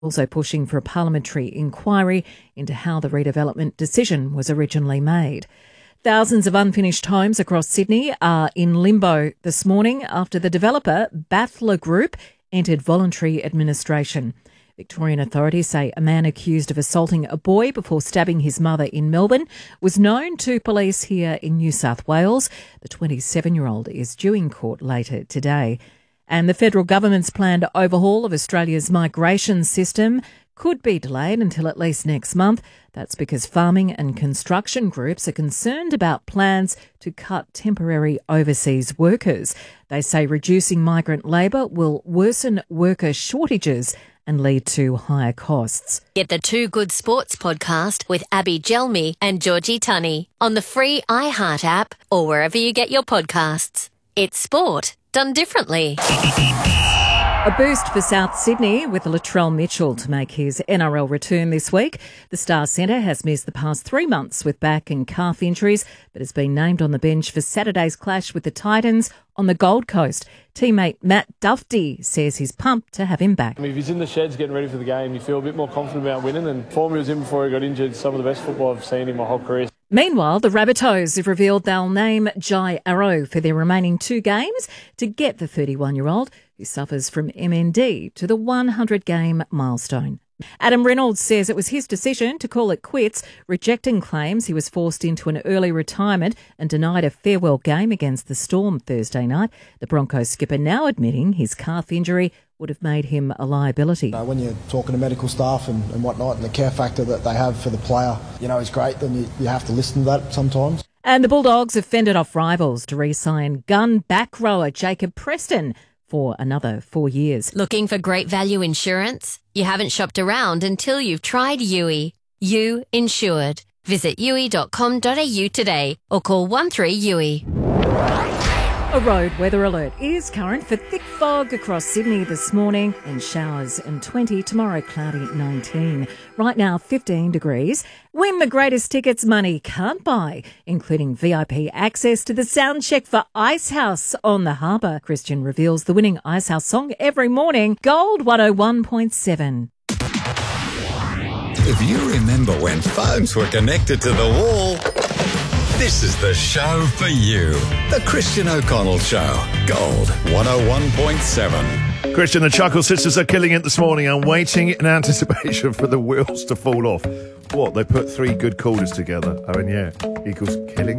also pushing for a parliamentary inquiry into how the redevelopment decision was originally made. Thousands of unfinished homes across Sydney are in limbo this morning after the developer Bathler Group entered voluntary administration. Victorian authorities say a man accused of assaulting a boy before stabbing his mother in Melbourne was known to police here in New South Wales. The 27-year-old is due in court later today. And the federal government's planned overhaul of Australia's migration system could be delayed until at least next month. That's because farming and construction groups are concerned about plans to cut temporary overseas workers. They say reducing migrant labour will worsen worker shortages and lead to higher costs. Get the Too Good Sports podcast with Abby Gelmi and Georgie Tunney on the free iHeart app or wherever you get your podcasts. It's sport done differently. A boost for South Sydney with Latrell Mitchell to make his NRL return this week. The Star Centre has missed the past 3 months with back and calf injuries, but has been named on the bench for Saturday's clash with the Titans on the Gold Coast. Teammate Matt Duffy says he's pumped to have him back. If he's in the sheds getting ready for the game, you feel a bit more confident about winning, and form he was in before he got injured, some of the best football I've seen in my whole career. Meanwhile, the Rabbitohs have revealed they'll name Jai Arrow for their remaining 2 games to get the 31-year-old who suffers from MND to the 100-game milestone. Adam Reynolds says it was his decision to call it quits, rejecting claims he was forced into an early retirement and denied a farewell game against the Storm Thursday night. The Broncos skipper now admitting his calf injury would have made him a liability. When you're talking to medical staff and whatnot, and the care factor that they have for the player, is great, then you have to listen to that sometimes. And the Bulldogs have fended off rivals to re-sign gun back rower Jacob Preston for another 4 years. Looking for great value insurance? You haven't shopped around until you've tried Yui. You Insured. Visit yui.com.au today or call 13-YUI. A road weather alert is current for thick fog across Sydney this morning and showers and 20, tomorrow cloudy 19. Right now 15 degrees. Win the greatest tickets money can't buy, including VIP access to the sound check for Icehouse on the Harbour. Christian reveals the winning Icehouse song every morning. Gold 101.7. If you remember when phones were connected to the wall, this is the show for you. The Christian O'Connell Show. Gold 101.7. Christian, the Chuckle Sisters are killing it this morning. I'm waiting in anticipation for the wheels to fall off. What, they put 3 good callers together? I mean, yeah, equals killing